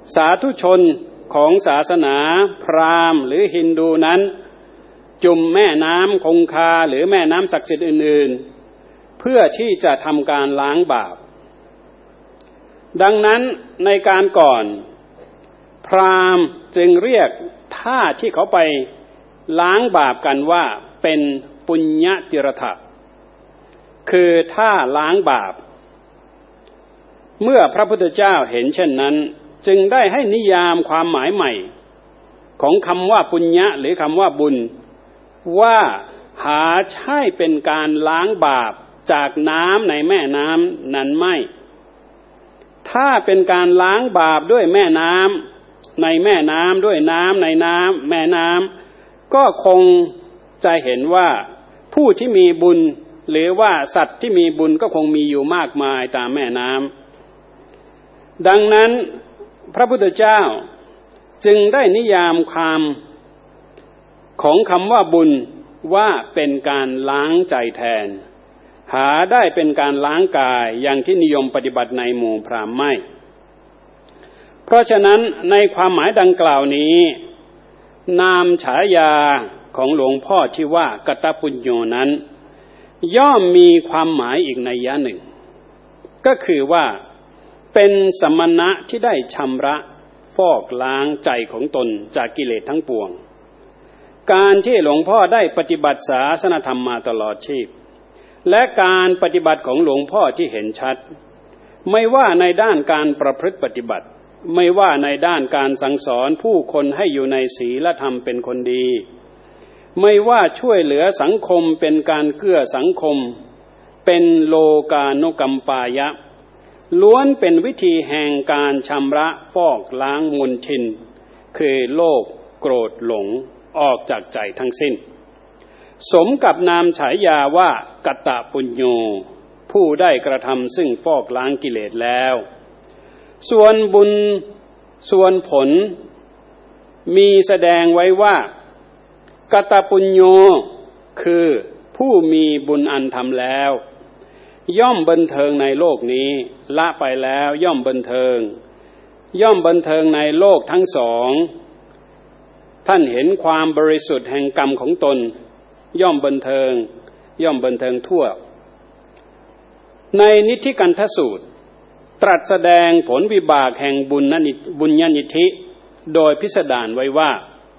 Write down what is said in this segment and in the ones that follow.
สาธุชนของศาสนาพราหมณ์หรือฮินดูนั้นจุ่มแม่น้ำคงคาหรือแม่น้ำศักดิ์สิทธิ์อื่นๆเพื่อที่จะทำการล้างบาปดังนั้นในการก่อนพราหมณ์จึงเรียกท่าที่เขาไปล้างบาปกันว่าเป็นปุญญติรถะคือท่าล้างบาปเมื่อพระพุทธเจ้าเห็นเช่นนั้นจึงได้ให้นิยามความหมายใหม่ของคำว่าปุญญะหรือคำว่าบุญว่าหาใช่เป็นการล้างบาปจากน้ำในแม่น้ำนั้นไม่ถ้าเป็นการล้างบาปด้วยแม่น้ำในแม่น้ำด้วยน้ำในน้ำแม่น้ำก็คงจะเห็นว่าผู้ที่มีบุญหรือว่าสัตว์ที่มีบุญก็คงมีอยู่มากมายตามแม่น้ำดังนั้นพระพุทธเจ้าจึงได้นิยามความของคำว่าบุญว่าเป็นการล้างใจแทนหาได้เป็นการล้างกายอย่างที่นิยมปฏิบัติในหมู่พราหมณ์ไม่เพราะฉะนั้นในความหมายดังกล่าวนี้นามฉายาของหลวงพ่อที่ว่ากัตตปุญโญนั้นย่อมมีความหมายอีกนัยยะหนึ่งก็คือว่าเป็นสมณะที่ได้ชำระฟอกล้างใจของตนจากกิเลสทั้งปวงการที่หลวงพ่อได้ปฏิบัติศาสนธรรมมาตลอดชีพและการปฏิบัติของหลวงพ่อที่เห็นชัดไม่ว่าในด้านการประพฤติปฏิบัติไม่ว่าในด้านการสั่งสอนผู้คนให้อยู่ในศีลธรรมเป็นคนดีไม่ว่าช่วยเหลือสังคมเป็นการเกื้อสังคมเป็นโลกานุกัมปายะล้วนเป็นวิธีแห่งการชำระฟอกล้างมลทินคือโลภโกรธหลงออกจากใจทั้งสิ้นสมกับนามฉายาว่ากัตตปุญโญผู้ได้กระทำซึ่งฟอกล้างกิเลสแล้วส่วนบุญส่วนผลมีแสดงไว้ว่ากัตตปุญโญคือผู้มีบุญอันทำแล้วย่อมบันเทิงในโลกนี้ละไปแล้วย่อมบันเทิงในโลกทั้งสองท่านเห็นความบริสุทธิ์แห่งกรรมของตนย่อมบันเทิงทั่วในนิธิกันทสูตรตรัสแสดงผลวิบากแห่งบุญญานิธิโดยพิสดารไว้ว่า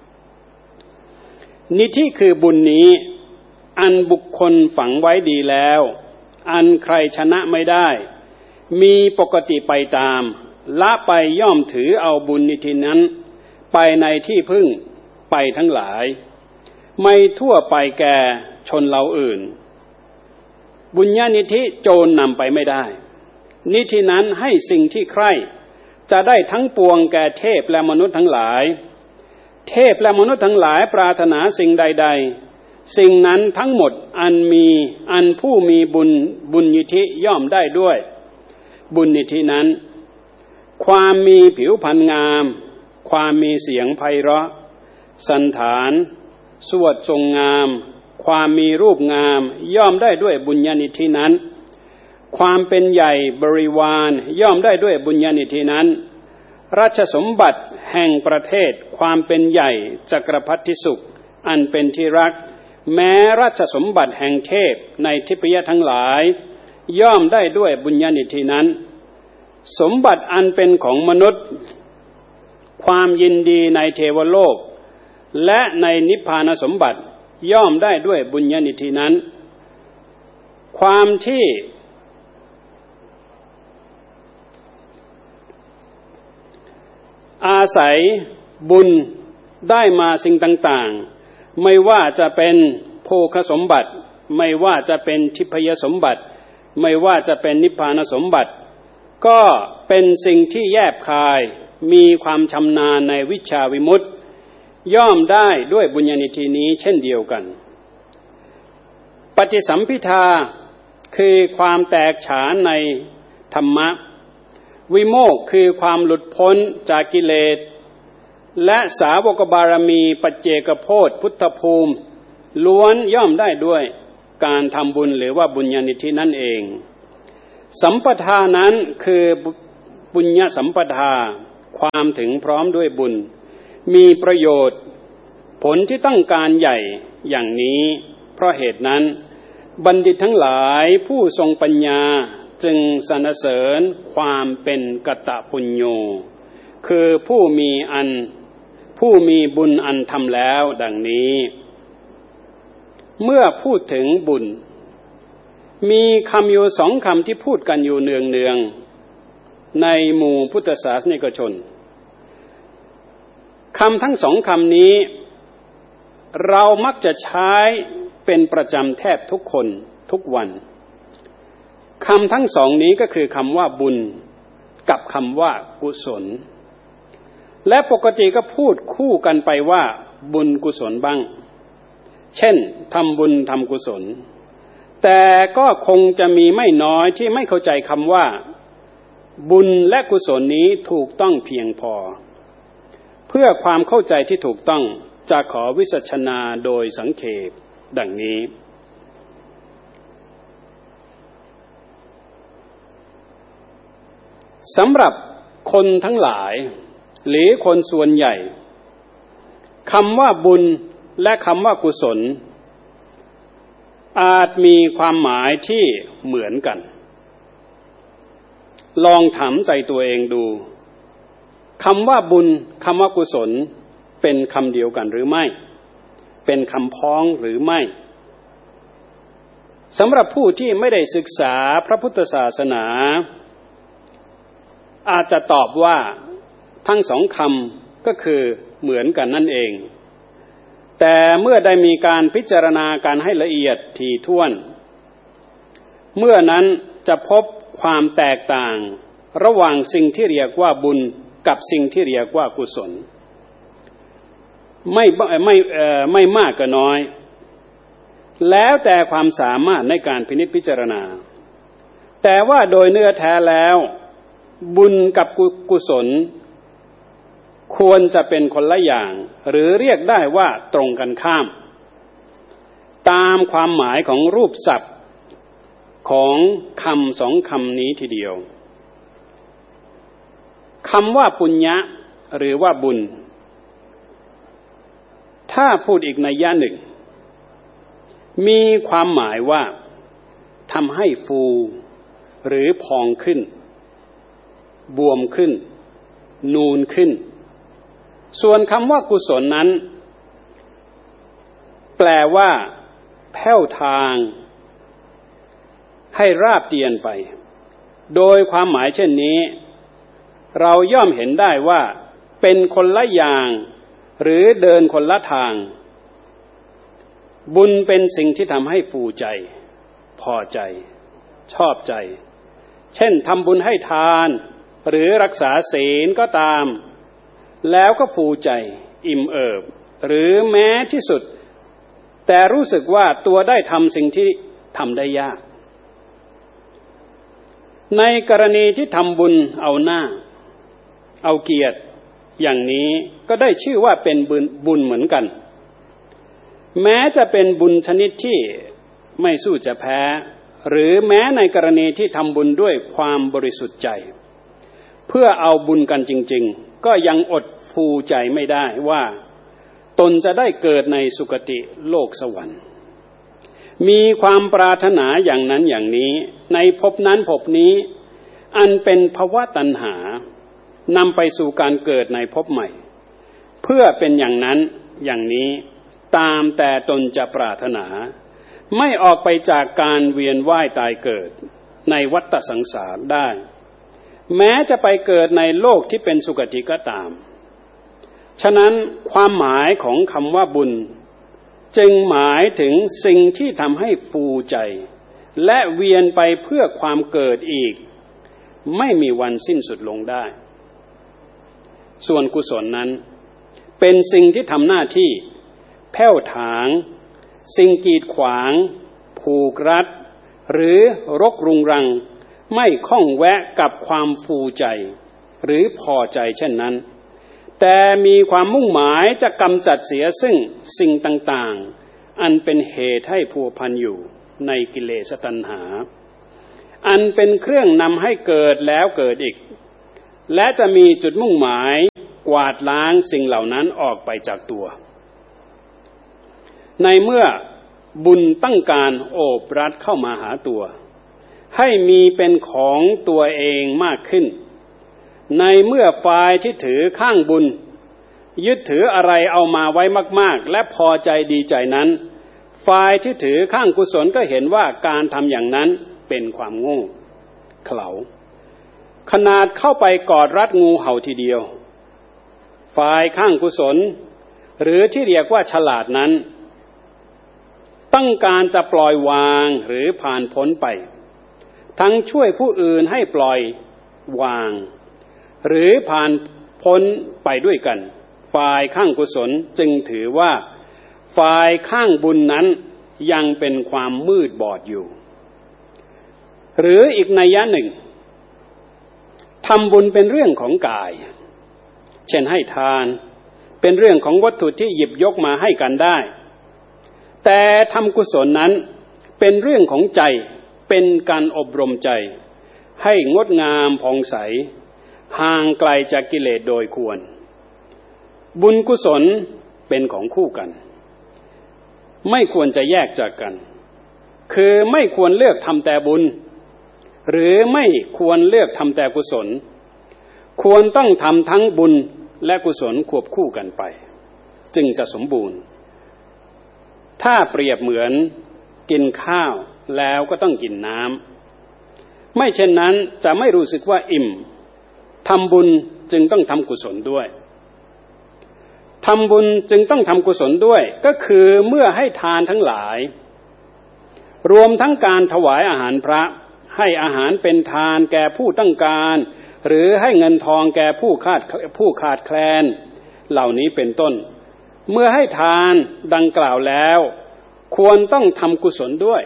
นิธิคือบุญนี้อันบุคคลฝังไว้ดีแล้วอันใครชนะไม่ได้มีปกติไปตามละไปย่อมถือเอาบุญนิธินั้นไปในที่พึ่งไปทั้งหลายไม่ทั่วไปแก่ชนเราอื่นบุญญานิธิโจรนำไปไม่ได้นิธินั้นให้สิ่งที่ใคร่จะได้ทั้งปวงแก่เทพและมนุษย์ทั้งหลายเทพและมนุษย์ทั้งหลายปรารถนาสิ่งใดๆสิ่งนั้นทั้งหมดอันผู้มีบุญนิธิย่อมได้ด้วยบุญนิธินั้นความมีผิวพรรณงามความมีเสียงไพเราะสันฐานสวดทรงงามความมีรูปงามย่อมได้ด้วยบุญญานิธินั้นความเป็นใหญ่บริวารย่อมได้ด้วยบุญญานิธินั้นราชสมบัติแห่งประเทศความเป็นใหญ่จักรพรรดิสุขอันเป็นที่รักแม้ราชสมบัติแห่งเทพในทิพยทั้งหลายย่อมได้ด้วยบุญญานิธินั้นสมบัติอันเป็นของมนุษย์ความยินดีในเทวโลกและในนิพพานสมบัติย่อมได้ด้วยบุญญานิธินั้นความที่อาศัยบุญได้มาสิ่งต่างๆไม่ว่าจะเป็นโภคสมบัติไม่ว่าจะเป็นทิพยสมบัติไม่ว่าจะเป็นนิพพานสมบัติก็เป็นสิ่งที่แยบคายมีความชำนาญในวิชาวิมุตติย่อมได้ด้วยบุญญานิธินี้เช่นเดียวกันปฏิสัมภิทาคือความแตกฉานในธรรมะวิโมกข์คือความหลุดพ้นจากกิเลสและสาวกบารมีปัจเจกโพธิพุทธภูมิล้วนย่อมได้ด้วยการทำบุญหรือว่าบุญญานิธินั่นเองสัมปทานั้นคือบุญญสัมปทาความถึงพร้อมด้วยบุญมีประโยชน์ผลที่ต้องการใหญ่อย่างนี้เพราะเหตุนั้นบัณฑิตทั้งหลายผู้ทรงปัญญาจึงสรรเสริญความเป็นกตปุญโญคือผู้มีบุญอันทำแล้วดังนี้เมื่อพูดถึงบุญมีคำอยู่สองคำที่พูดกันอยู่เนืองๆในหมู่พุทธศาสนิกชนคำทั้งสองคำนี้เรามักจะใช้เป็นประจำแทบทุกคนทุกวันคำทั้งสองนี้ก็คือคำว่าบุญกับคำว่ากุศลและปกติก็พูดคู่กันไปว่าบุญกุศลบ้างเช่นทำบุญทำกุศลแต่ก็คงจะมีไม่น้อยที่ไม่เข้าใจคำว่าบุญและกุศลนี้ถูกต้องเพียงพอเพื่อความเข้าใจที่ถูกต้องจะขอวิสัชนาโดยสังเขปดังนี้สำหรับคนทั้งหลายหรือคนส่วนใหญ่คำว่าบุญและคำว่ากุศลอาจมีความหมายที่เหมือนกันลองถามใจตัวเองดูคำว่าบุญคำว่ากุศลเป็นคำเดียวกันหรือไม่เป็นคำพ้องหรือไม่สำหรับผู้ที่ไม่ได้ศึกษาพระพุทธศาสนาอาจจะตอบว่าทั้งสองคำก็คือเหมือนกันนั่นเองแต่เมื่อได้มีการพิจารณาการให้ละเอียดถี่ถ้วนเมื่อนั้นจะพบความแตกต่างระหว่างสิ่งที่เรียกว่าบุญกับสิ่งที่เรียกว่ากุศลไม่มากก็น้อยแล้วแต่ความสามารถในการพินิจพิจารณาแต่ว่าโดยเนื้อแท้แล้วบุญกับกุศลควรจะเป็นคนละอย่างหรือเรียกได้ว่าตรงกันข้ามตามความหมายของรูปศัพท์ของคำสองคำนี้ทีเดียวคำว่าปุญญะหรือว่าบุญถ้าพูดอีกนัยยะหนึ่งมีความหมายว่าทำให้ฟูหรือพองขึ้นบวมขึ้นนูนขึ้นส่วนคำว่ากุศลนั้นแปลว่าแผ่วทางให้ราบเตียนไปโดยความหมายเช่นนี้เราย่อมเห็นได้ว่าเป็นคนละอย่างหรือเดินคนละทางบุญเป็นสิ่งที่ทำให้ฟูใจพอใจชอบใจเช่นทำบุญให้ทานหรือรักษาศีลก็ตามแล้วก็ฟูใจอิ่มเอิบหรือแม้ที่สุดแต่รู้สึกว่าตัวได้ทำสิ่งที่ทำได้ยากในกรณีที่ทำบุญเอาหน้าเอาเกียรติอย่างนี้ก็ได้ชื่อว่าเป็นบุญเหมือนกันแม้จะเป็นบุญชนิดที่ไม่สู้จะแพ้หรือแม้ในกรณีที่ทำบุญด้วยความบริสุทธิ์ใจเพื่อเอาบุญกันจริงๆก็ยังอดฟูใจไม่ได้ว่าตนจะได้เกิดในสุคติโลกสวรรค์มีความปรารถนาอย่างนั้นอย่างนี้ในภพนั้นภพนี้อันเป็นภวตัณหานำไปสู่การเกิดในภพใหม่เพื่อเป็นอย่างนั้นอย่างนี้ตามแต่ตนจะปรารถนาไม่ออกไปจากการเวียนว่ายตายเกิดในวัฏสังสารได้แม้จะไปเกิดในโลกที่เป็นสุคติก็ตามฉะนั้นความหมายของคำว่าบุญจึงหมายถึงสิ่งที่ทำให้ฟูใจและเวียนไปเพื่อความเกิดอีกไม่มีวันสิ้นสุดลงได้ส่วนกุศลนั้นเป็นสิ่งที่ทำหน้าที่แผ่วถางสิ่งกีดขวางผูกรัดหรือรกรุงรังไม่ข้องแวะกับความฟูใจหรือพอใจเช่นนั้นแต่มีความมุ่งหมายจะกำจัดเสียซึ่งสิ่งต่างๆอันเป็นเหตุให้พัวพันอยู่ในกิเลสตัณหาอันเป็นเครื่องนำให้เกิดแล้วเกิดอีกและจะมีจุดมุ่งหมายกวาดล้างสิ่งเหล่านั้นออกไปจากตัวในเมื่อบุญต้องการโอบรัดเข้ามาหาตัวให้มีเป็นของตัวเองมากขึ้นในเมื่อฝ่ายที่ถือข้างบุญยึดถืออะไรเอามาไว้มากๆและพอใจดีใจนั้นฝ่ายที่ถือข้างกุศลก็เห็นว่าการทำอย่างนั้นเป็นความโง่เขลาขนาดเข้าไปกอดรัดงูเห่าทีเดียวฝ่ายข้างกุศลหรือที่เรียกว่าฉลาดนั้นต้องการจะปล่อยวางหรือผ่านพ้นไปทั้งช่วยผู้อื่นให้ปล่อยวางหรือผ่านพ้นไปด้วยกันฝ่ายข้างกุศลจึงถือว่าฝ่ายข้างบุญนั้นยังเป็นความมืดบอดอยู่หรืออีกนัยยะหนึ่งทำบุญเป็นเรื่องของกายเช่นให้ทานเป็นเรื่องของวัตถุที่หยิบยกมาให้กันได้แต่ทำกุศลนั้นเป็นเรื่องของใจเป็นการอบรมใจให้งดงามผ่องใสห่างไกลจากกิเลสโดยควรบุญกุศลเป็นของคู่กันไม่ควรจะแยกจากกันคือไม่ควรเลือกทำแต่บุญหรือไม่ควรเลือกทำแต่กุศลควรต้องทำทั้งบุญและกุศลควบคู่กันไปจึงจะสมบูรณ์ถ้าเปรียบเหมือนกินข้าวแล้วก็ต้องกินน้ำไม่เช่นนั้นจะไม่รู้สึกว่าอิ่มทำบุญจึงต้องทำกุศลด้วยทำบุญจึงต้องทำกุศลด้วยก็คือเมื่อให้ทานทั้งหลายรวมทั้งการถวายอาหารพระให้อาหารเป็นทานแก่ผู้ต้องการหรือให้เงินทองแก่ผู้ขาดแคลนเหล่านี้เป็นต้นเมื่อให้ทานดังกล่าวแล้วควรต้องทำกุศลด้วย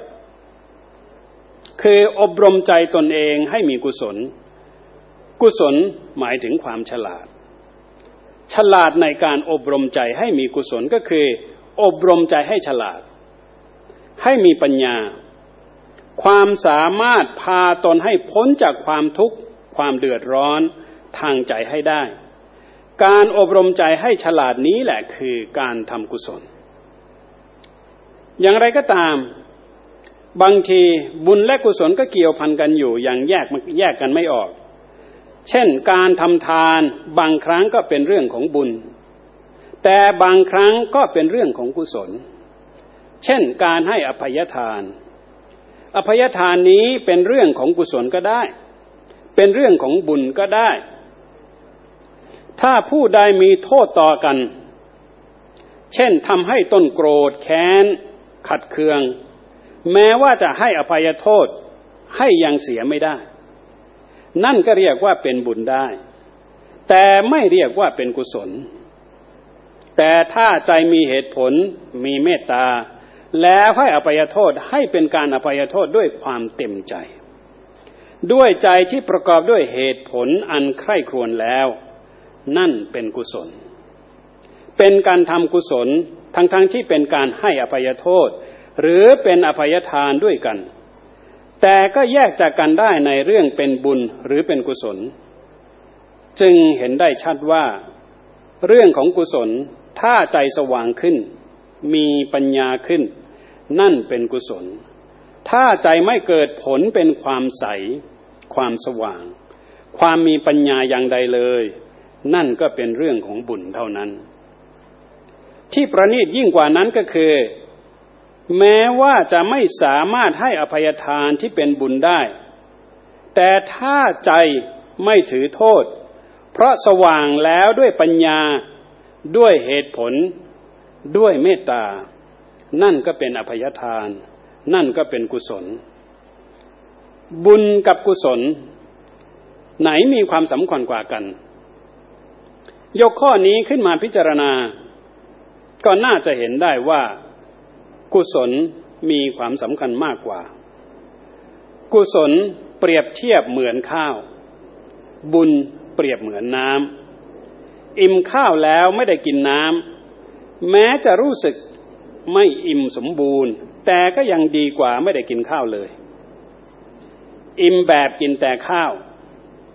คืออบรมใจตนเองให้มีกุศลกุศลหมายถึงความฉลาดในการอบรมใจให้มีกุศลก็คืออบรมใจให้ฉลาดให้มีปัญญาความสามารถพาตนให้พ้นจากความทุกข์ความเดือดร้อนทางใจให้ได้การอบรมใจให้ฉลาดนี้แหละคือการทำกุศลอย่างไรก็ตามบางทีบุญและกุศลก็เกี่ยวพันกันอยู่อย่างแยกกันไม่ออกเช่นการทำทานบางครั้งก็เป็นเรื่องของบุญแต่บางครั้งก็เป็นเรื่องของกุศลเช่นการให้อภัยทานนี้เป็นเรื่องของกุศลก็ได้เป็นเรื่องของบุญก็ได้ถ้าผู้ใดมีโทษต่อกันเช่นทำให้ต้นโกรธแค้นขัดเคืองแม้ว่าจะให้อภัยโทษให้ยังเสียไม่ได้นั่นก็เรียกว่าเป็นบุญได้แต่ไม่เรียกว่าเป็นกุศลแต่ถ้าใจมีเหตุผลมีเมตตาแล้วให้อภัยโทษให้เป็นการอภัยโทษด้วยความเต็มใจด้วยใจที่ประกอบด้วยเหตุผลอันใคร่ครวญแล้วนั่นเป็นกุศลเป็นการทำกุศลทั้งที่เป็นการให้อภัยโทษหรือเป็นอภัยทานด้วยกันแต่ก็แยกจากกันได้ในเรื่องเป็นบุญหรือเป็นกุศลจึงเห็นได้ชัดว่าเรื่องของกุศลถ้าใจสว่างขึ้นมีปัญญาขึ้นนั่นเป็นกุศลถ้าใจไม่เกิดผลเป็นความใสความสว่างความมีปัญญาอย่างใดเลยนั่นก็เป็นเรื่องของบุญเท่านั้นที่ประณีตยิ่งกว่านั้นก็คือแม้ว่าจะไม่สามารถให้อภัยทานที่เป็นบุญได้แต่ถ้าใจไม่ถือโทษเพราะสว่างแล้วด้วยปัญญาด้วยเหตุผลด้วยเมตตานั่นก็เป็นอภัยทานนั่นก็เป็นกุศลบุญกับกุศลไหนมีความสำคัญกว่ากันยกข้อนี้ขึ้นมาพิจารณาก็น่าจะเห็นได้ว่ากุศลมีความสำคัญมากกว่ากุศลเปรียบเทียบเหมือนข้าวบุญเปรียบเหมือนน้ำอิ่มข้าวแล้วไม่ได้กินน้ำแม้จะรู้สึกไม่อิ่มสมบูรณ์แต่ก็ยังดีกว่าไม่ได้กินข้าวเลยอิ่มแบบกินแต่ข้าว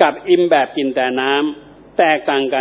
กับอิ่มแบบกินแต่น้ำแตกต่างกัน